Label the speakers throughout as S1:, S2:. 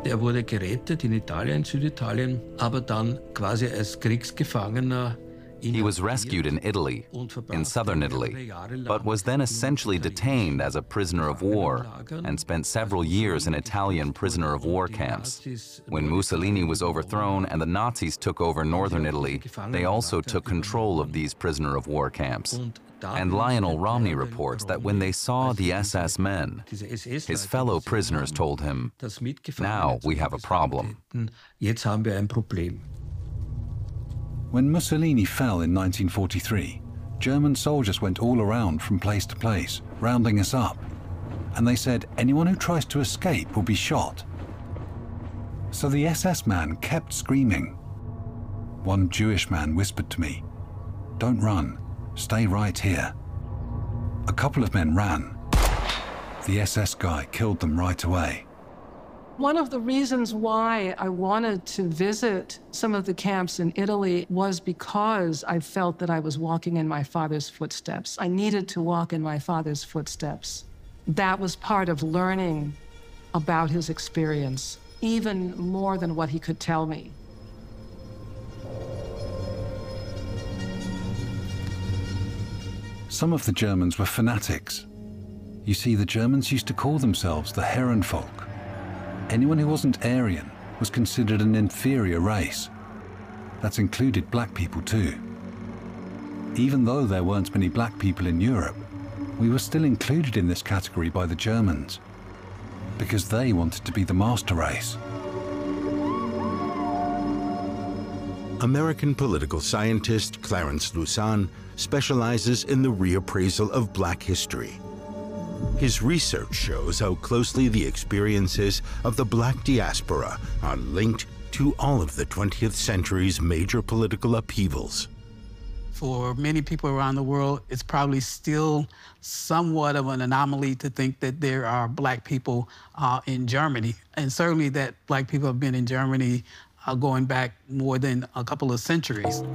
S1: Er wurde gerettet in Italien, Süditalien, aber dann quasi als Kriegsgefangener.
S2: He was rescued in Italy, in southern Italy, but was then essentially detained as a prisoner of war and spent several years in Italian prisoner of war camps. When Mussolini was overthrown and the Nazis took over northern Italy, they also took control of these prisoner of war camps. And Lionel Romney reports that when they saw the SS men, his fellow prisoners told him, "Now we have a problem."
S1: Jetzt haben wir ein Problem.
S3: When Mussolini fell in 1943, German soldiers went all around from place to place, rounding us up. And they said anyone who tries to escape will be shot. So the SS man kept screaming. One Jewish man whispered to me, "Don't run, stay right here." A couple of men ran. The SS guy killed them right away.
S4: One of the reasons why I wanted to visit some of the camps in Italy was because I felt that I was walking in my father's footsteps. I needed to walk in my father's footsteps. That was part of learning about his experience, even more than what he could tell me.
S3: Some of the Germans were fanatics. You see, the Germans used to call themselves the Herrenvolk. Anyone who wasn't Aryan was considered an inferior race. That included black people too. Even though there weren't many black people in Europe, we were still included in this category by the Germans, because they wanted to be the master race.
S5: American political scientist Clarence Lussan specializes in the reappraisal of black history. His research shows how closely the experiences of the black diaspora are linked to all of the 20th century's major political upheavals.
S6: For many people around the world, it's probably still somewhat of an anomaly to think that there are black people in Germany. And certainly that black people have been in Germany going back more than a couple of centuries.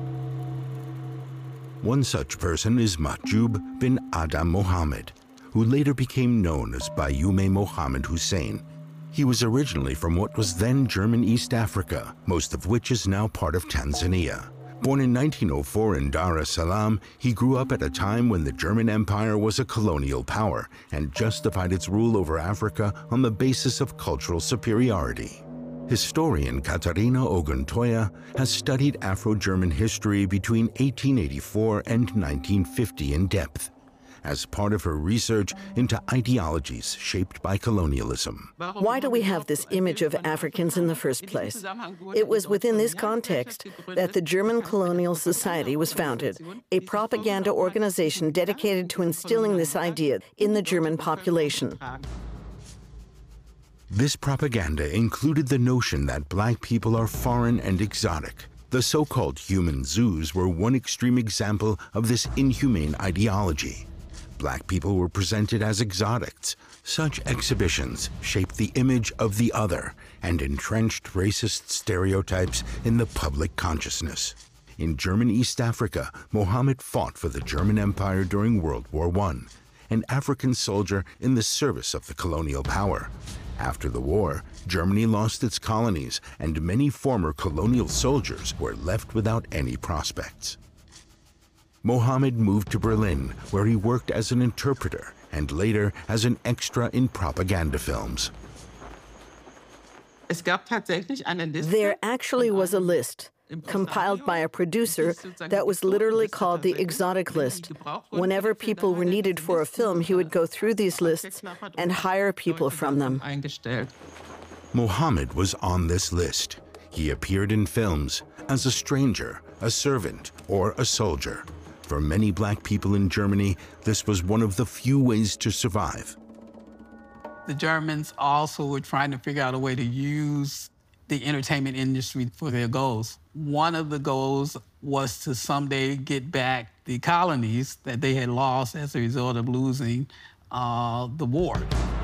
S5: One such person is Mahjoub bin Adam Mohammed, who later became known as Bayoumi Mohammed Hussein. He was originally from what was then German East Africa, most of which is now part of Tanzania. Born in 1904 in Dar es Salaam, he grew up at a time when the German Empire was a colonial power and justified its rule over Africa on the basis of cultural superiority. Historian Katarina Oguntoya has studied Afro-German history between 1884 and 1950 in depth, as part of her research into ideologies shaped by colonialism.
S7: Why do we have this image of Africans in the first place? It was within this context that the German Colonial Society was founded, a propaganda organization dedicated to instilling this idea in the German population.
S5: This propaganda included the notion that black people are foreign and exotic. The so-called human zoos were one extreme example of this inhumane ideology. Black people were presented as exotics. Such exhibitions shaped the image of the other and entrenched racist stereotypes in the public consciousness. In German East Africa, Mohammed fought for the German Empire during World War I, an African soldier in the service of the colonial power. After the war, Germany lost its colonies, and many former colonial soldiers were left without any prospects. Mohammed moved to Berlin, where he worked as an interpreter and later as an extra in propaganda films.
S7: There actually was a list compiled by a producer that was literally called the Exotic List. Whenever people were needed for a film, he would go through these lists and hire people from them.
S5: Mohammed was on this list. He appeared in films as a stranger, a servant, or a soldier. For many black people in Germany, this was one of the few ways to survive.
S6: The Germans also were trying to figure out a way to use the entertainment industry for their goals. One of the goals was to someday get back the colonies that they had lost as a result of losing the war.